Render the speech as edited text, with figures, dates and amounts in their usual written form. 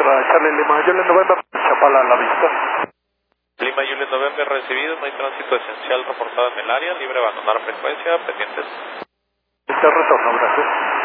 Contra Charlie Lima, Juliet November, Chapala a la vista. Lima Juliet November recibido, no hay tránsito esencial reportado en el área, libre abandonar frecuencia, pendientes. Este retorno, gracias.